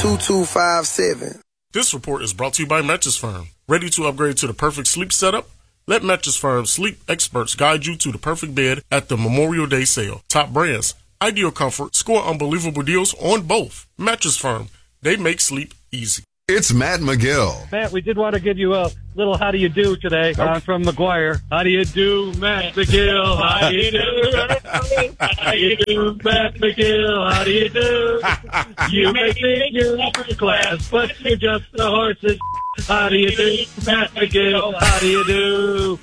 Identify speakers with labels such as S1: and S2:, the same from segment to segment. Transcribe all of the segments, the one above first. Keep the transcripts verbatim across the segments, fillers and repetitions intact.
S1: two two five seven.
S2: This report is brought to you by Mattress Firm. Ready to upgrade to the perfect sleep setup? Let Mattress Firm's sleep experts guide you to the perfect bed at the Memorial Day sale. Top brands, ideal comfort, score unbelievable deals on both. Mattress Firm, they make sleep easy.
S3: It's Matt McGill.
S4: Matt, we did want to give you a little how do you do today. Okay. I'm from McGuire. How do you do, Matt McGill? How do you do? How do you do, Matt McGill? How do you do? You may think you're upper class, but you're just a horse's. How do you do, Matt McGill? How do you do?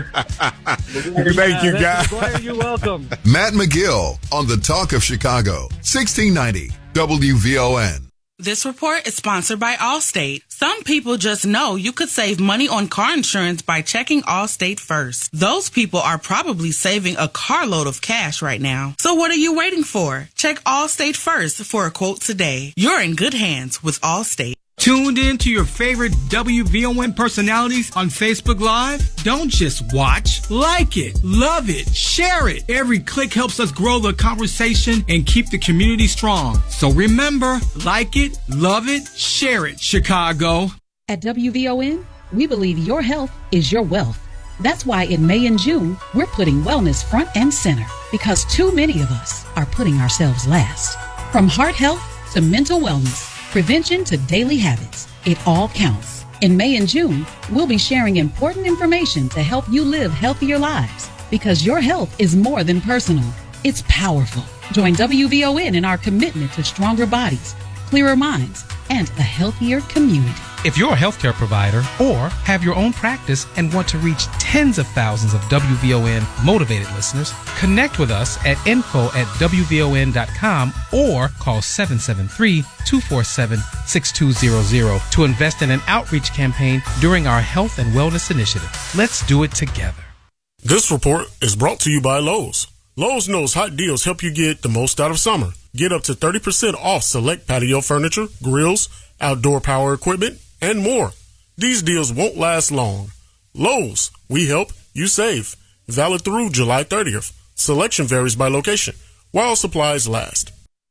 S5: Thank you, guys.
S4: McGuire, you're welcome.
S3: Matt McGill on the Talk of Chicago, sixteen ninety W V O N.
S6: This report is sponsored by Allstate. Some people just know you could save money on car insurance by checking Allstate first. Those people are probably saving a carload of cash right now. So what are you waiting for? Check Allstate first for a quote today. You're in good hands with Allstate.
S7: Tuned in to your favorite W V O N personalities on Facebook Live? Don't just watch. Like it, love it, share it. Every click helps us grow the conversation and keep the community strong. So remember, like it, love it, share it, Chicago.
S8: At W V O N, we believe your health is your wealth. That's why in May and June, we're putting wellness front and center because too many of us are putting ourselves last. From heart health to mental wellness, prevention to daily habits, it all counts. In May and June, we'll be sharing important information to help you live healthier lives because your health is more than personal. It's powerful. Join W V O N in our commitment to stronger bodies, clearer minds, and a healthier community.
S9: If you're a healthcare provider or have your own practice and want to reach tens of thousands of W V O N motivated listeners, connect with us at info at W V O N dot com or call seven seven three, two four seven, six two zero zero to invest in an outreach campaign during our health and wellness initiative. Let's do it together.
S2: This report is brought to you by Lowe's. Lowe's knows hot deals help you get the most out of summer. Get up to thirty percent off select patio furniture, grills, outdoor power equipment, and more. These deals won't last long. Lowe's, we help, you save. Valid through July thirtieth. Selection varies by location, while supplies last.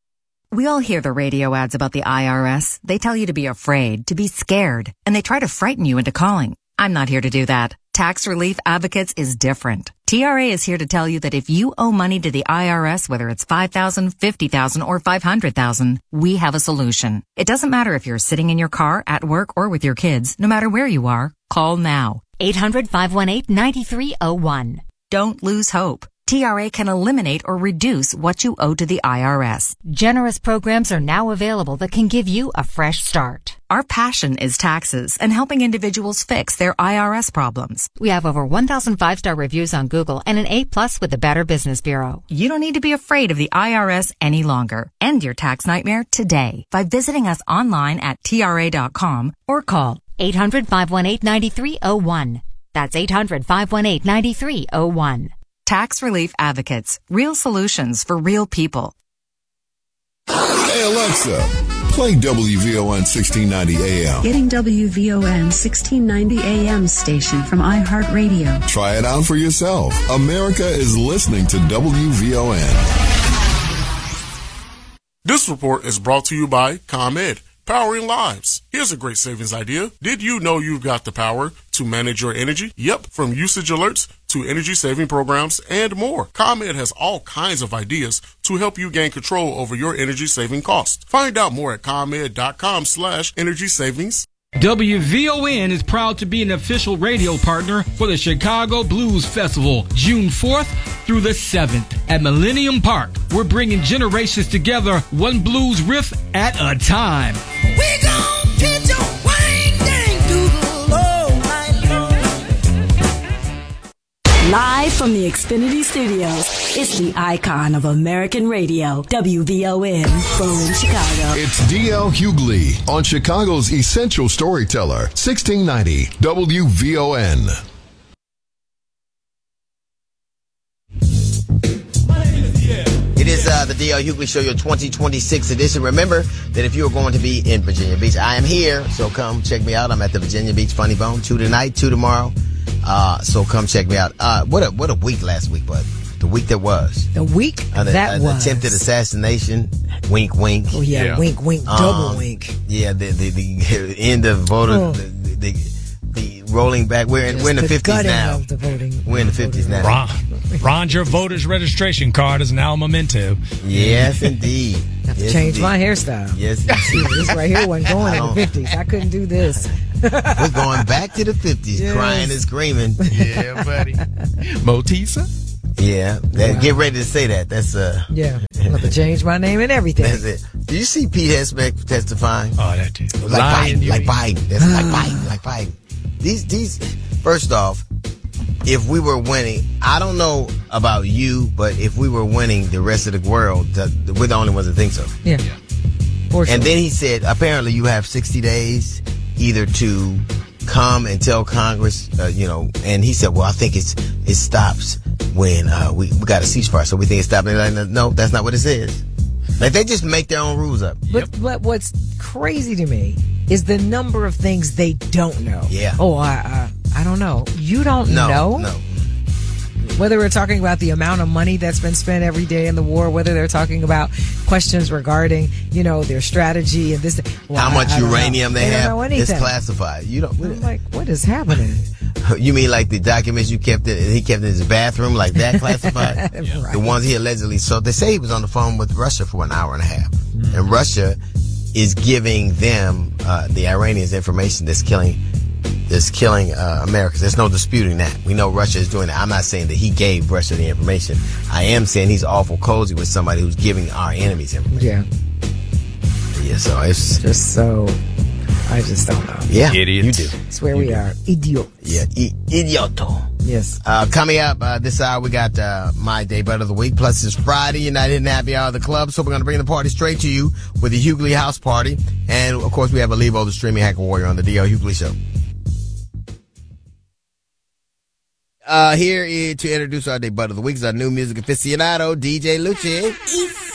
S10: We all hear the radio ads about the I R S. They tell you to be afraid, to be scared, and they try to frighten you into calling. I'm not here to do that. Tax Relief Advocates is different. T R A is here to tell you that if you owe money to the I R S, whether it's five thousand dollars, fifty thousand dollars, or five hundred thousand dollars, we have a solution. It doesn't matter if you're sitting in your car, at work, or with your kids. No matter where you are, call now.
S11: eight hundred, five one eight, nine three zero one.
S10: Don't lose hope. T R A can eliminate or reduce what you owe to the I R S.
S11: Generous programs are now available that can give you a fresh start.
S10: Our passion is taxes and helping individuals fix their I R S problems.
S11: We have over one thousand five-star reviews on Google and an A plus with the Better Business Bureau.
S10: You don't need to be afraid of the I R S any longer. End your tax nightmare today by visiting us online at T R A dot com or call
S11: eight hundred, five one eight, nine three zero one. That's eight hundred, five one eight, nine three zero one.
S10: Tax Relief Advocates. Real solutions for real people.
S3: Hey, Alexa, play W V O N sixteen ninety A M.
S12: Getting W V O N sixteen ninety A M station from iHeartRadio.
S3: Try it out for yourself. America is listening to W V O N.
S2: This report is brought to you by ComEd, powering lives. Here's a great savings idea. Did you know you've got the power to manage your energy? Yep, from usage alerts to energy saving programs and more. ComEd has all kinds of ideas to help you gain control over your energy saving costs. Find out more at ComEd dot com slash energy savings.
S7: W V O N is proud to be an official radio partner for the Chicago Blues Festival, June fourth through the seventh at Millennium Park. We're bringing generations together, one blues riff at a time.
S13: We gon' pitch a wine dang doodle all night long.
S14: Live from the Xfinity Studios, it's the icon of American radio, W V O N, from Chicago.
S3: It's D L Hughley on Chicago's Essential Storyteller, sixteen ninety W V O N.
S15: It is uh, the D L Hughley Show, your twenty twenty-six edition. Remember that if you are going to be in Virginia Beach, I am here, so come check me out. I'm at the Virginia Beach Funny Bone, two tonight, two tomorrow. Uh, so come check me out. Uh, what a what a week last week, bud. The The week that was.
S1: The week
S15: An,
S1: that
S15: an
S1: was.
S15: attempted assassination. Wink, wink.
S1: Oh, yeah, yeah. wink, wink, double
S15: um,
S1: wink.
S15: Yeah, the, the, the end of voter,
S1: Oh.
S15: the, the, the rolling back. We're in, we're in the,
S1: the
S15: fifties
S1: gutting
S15: now.
S1: of the voting.
S15: We're in the fifties now.
S5: Ron, Ron, your voter's registration card is now a memento.
S15: Yes, indeed.
S1: I have to
S15: yes,
S1: change
S15: indeed.
S1: my hairstyle.
S15: Yes,
S1: See, this right here wasn't going
S15: I
S1: in the
S15: don't-
S1: fifties. I couldn't do this.
S15: We're going back to the fifties,
S1: Yes.
S15: crying and screaming.
S5: Yeah, buddy. Motisa?
S15: Yeah, that,
S1: Wow.
S15: get ready to say that. That's uh,
S1: Yeah. I'm going to change my name and everything.
S15: that's it. Do you see Pete Hesbeck testifying?
S5: Oh, that dude.
S15: Like
S5: Lying,
S15: Biden,
S5: you
S15: like
S5: mean.
S15: Biden. That's like Biden, like Biden. These, these. First off, if we were winning, I don't know about you, but if we were winning the rest of the world, the, we're the only ones that think so.
S1: Yeah. For sure.
S15: And then he said, apparently you have sixty days either to come and tell Congress, uh, you know, and he said, well, I think it's it stops when uh, we, we got a ceasefire, so we think it's stopping. Like, no, that's not what it says. Like, they just make their own rules up.
S1: But, but what's crazy to me is the number of things they don't know.
S15: Yeah.
S1: Oh, I, I, I don't know. You don't
S15: No,
S1: know?
S15: no.
S1: Whether we're talking about the amount of money that's been spent every day in the war, whether they're talking about questions regarding, you know, their strategy and this. Well,
S15: How
S1: I-
S15: much
S1: I don't
S15: uranium
S1: know.
S15: they,
S1: don't
S15: have,
S1: know
S15: it's
S1: anything.
S15: classified. You don't.
S1: I'm like, what is happening?
S15: You mean like the documents you kept in, he kept in his bathroom, like that classified?
S1: Right.
S15: The ones he allegedly. So they say he was on the phone with Russia for an hour and a half,
S1: Mm-hmm.
S15: and Russia is giving them uh, the Iranians information that's killing, that's killing uh, Americans. There's no disputing that. We know Russia is doing that. I'm not saying that he gave Russia the information. I am saying he's awful cozy with somebody who's giving our enemies information.
S1: Yeah.
S15: Yeah. So it's
S1: just so. I just don't know.
S15: Yeah,
S5: Idiots.
S15: you do.
S1: It's where we are. Idiots.
S15: Yeah, I- idioto.
S1: Yes.
S15: Uh, coming up uh, this hour, we got uh, my day bet of the week. Plus, it's Friday. You're not hitting happy hour of the club, so we're going to bring the party straight to you with the Hughley House Party. And, of course, we have Alivo, the streaming hacker warrior, on the D L Hughley Show. Uh, here is, to introduce our day bet of the week is our new music aficionado, D J Lucci.